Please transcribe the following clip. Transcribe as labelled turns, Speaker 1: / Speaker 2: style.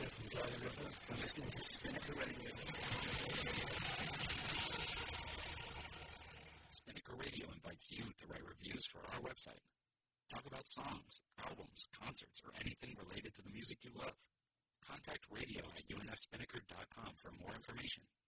Speaker 1: here from Dry River. You're listening to Spinnaker Radio.
Speaker 2: Spinnaker Radio invites you to write reviews for our website. Talk about songs, albums, concerts, or anything related to the music you love. Contact radio@unfspinnaker.com for more information.